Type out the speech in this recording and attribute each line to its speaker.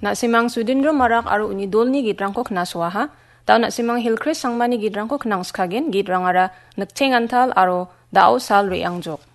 Speaker 1: Nak simang Sudindro Marak aru unidol ni gidrangko knaswaha. Tau nak simang Hillcrest sangmani gidrangko knangskagin gidrangara nakceng antal aru dao sal riangjok.